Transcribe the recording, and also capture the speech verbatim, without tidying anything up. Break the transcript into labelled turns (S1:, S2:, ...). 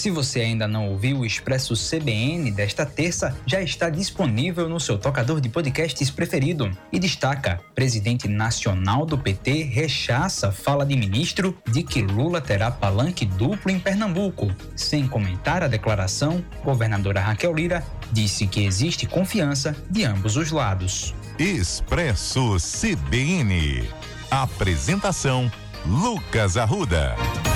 S1: Se você ainda não ouviu o Expresso C B N desta terça, já está disponível no seu tocador de podcasts preferido. E destaca: presidente nacional do P T rechaça fala de ministro de que Lula terá palanque duplo em Pernambuco. Sem comentar a declaração, governadora Raquel Lira disse que existe confiança de ambos os lados.
S2: Expresso C B N. Apresentação: Lucas Arruda.